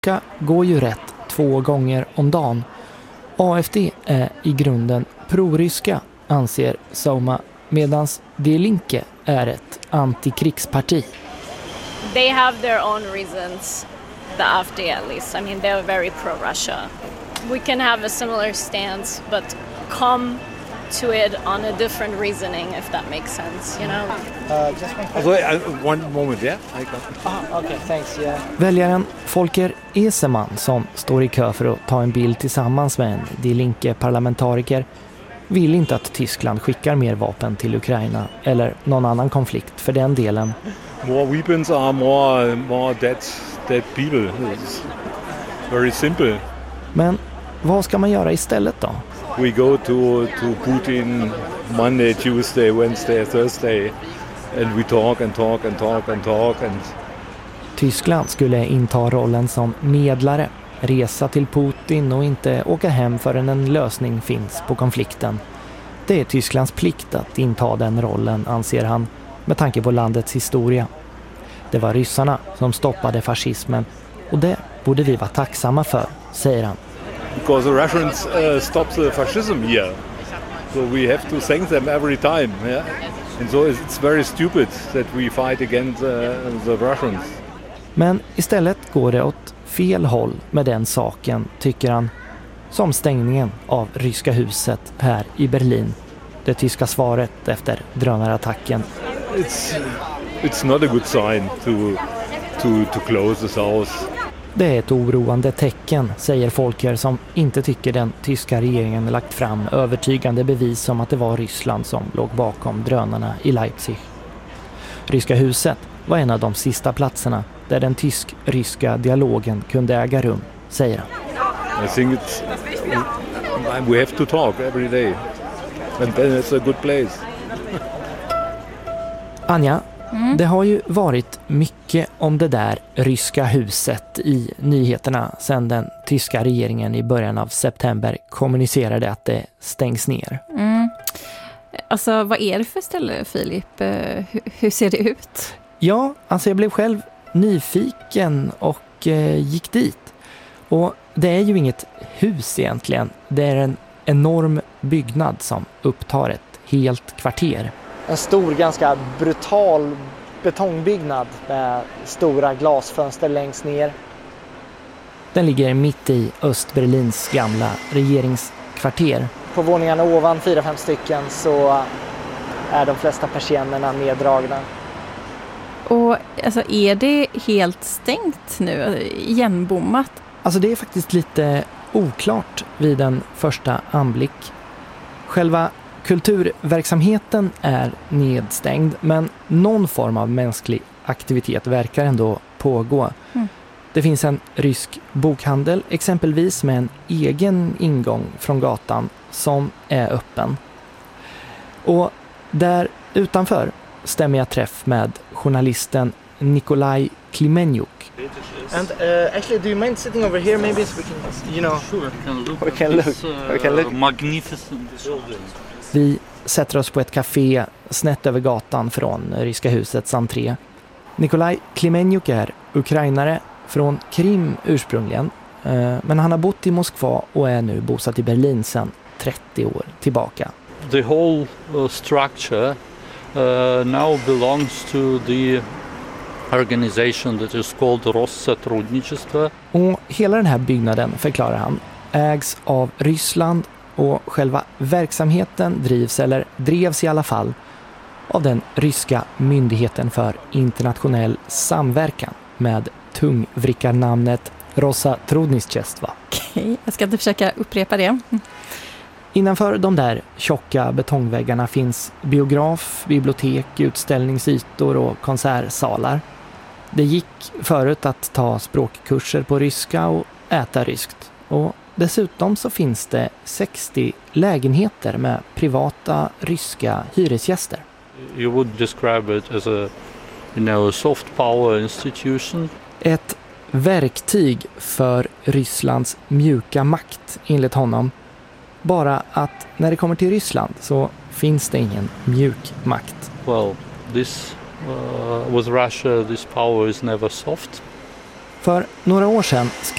Klockan går ju rätt 2 gånger om dagen. AfD är i grunden proryska, anser Soma, medan Die Linke är ett antikrigsparti. They have their own reasons, the AfD at least. I mean, they're very pro-Russia. We can have a similar stance, but come to it on a different reasoning, if that makes sense, you know? One moment, yeah? Okay, thanks, yeah. Väljaren Volker Esemann, som står i kö för att ta en bild tillsammans med en Die Linke-parlamentariker, vill inte att Tyskland skickar mer vapen till Ukraina eller någon annan konflikt för den delen. More weapons are more dead people. It's very simple. Men vad ska man göra istället då? We go to Putin Monday, Tuesday, Wednesday, Thursday and we talk. Tyskland skulle inta rollen som medlare, resa till Putin och inte åka hem förrän en lösning finns på konflikten. Det är Tysklands plikt att inta den rollen, anser han, med tanke på landets historia. Det var ryssarna som stoppade fascismen och det borde vi vara tacksamma för, säger han. Because the Russians stopped the fascism here. So we have to thank them every time. Yeah? And so it's very stupid that we fight against the Russians. Men istället går det åt fel håll med den saken, tycker han. Som stängningen av Ryska huset här i Berlin. Det tyska svaret efter drönarattacken. It's not a good sign to close this house. Det är ett oroande tecken, säger Volker, som inte tycker den tyska regeringen lagt fram övertygande bevis om att det var Ryssland som låg bakom drönarna i Leipzig. Ryska huset var en av de sista platserna där den tysk-ryska dialogen kunde äga rum, säger han. I think we have to talk every day. And then it's a good place. Anja, det har ju varit mycket om det där ryska huset i nyheterna sedan den tyska regeringen i början av september kommunicerade att det stängs ner. Alltså, vad är det för ställe, Filip? Hur ser det ut? Ja, alltså jag blev själv nyfiken och gick dit. Och det är ju inget hus egentligen. Det är en enorm byggnad som upptar ett helt kvarter. En stor, ganska brutal betongbyggnad med stora glasfönster längst ner. Den ligger mitt i Östberlins gamla regeringskvarter. På våningarna ovan, 4-5 stycken, så är de flesta persiennerna neddragna. Och alltså, är det helt stängt nu, igenbommat? Alltså det är faktiskt lite oklart vid en första anblick. Själva kulturverksamheten är nedstängd, men någon form av mänsklig aktivitet verkar ändå pågå. Det finns en rysk bokhandel exempelvis med en egen ingång från gatan som är öppen. Och där utanför stämmer jag träff med journalisten Nikolaj Klimenjuk. And actually, do you mind sitting over here? Maybe so we can, you know. Sure, we can look. Magnificent building. Vi sätter oss på ett café snett över gatan från Ryska husets entré. Nikolaj Klimenjuk är ukrainare från Krim ursprungligen, men han har bott i Moskva och är nu bosatt i Berlin sedan 30 år tillbaka. The whole structure now belongs to the organization that is called Россотрудничество. Och hela den här byggnaden, förklarar han, ägs av Ryssland och själva verksamheten drevs i alla fall av den ryska myndigheten för internationell samverkan med tungvrickarnamnet Россотрудничество. Okej, jag ska inte försöka upprepa det. Innanför de där tjocka betongväggarna finns biograf, bibliotek, utställningsytor och konsertsalar. Det gick förut att ta språkkurser på ryska och äta ryskt. Och dessutom så finns det 60 lägenheter med privata ryska hyresgäster. You would describe it as a soft power institution. Ett verktyg för Rysslands mjuka makt, enligt honom. Bara att när det kommer till Ryssland så finns det ingen mjuk makt. Well, this with Russia, this power is never soft. För några år sedan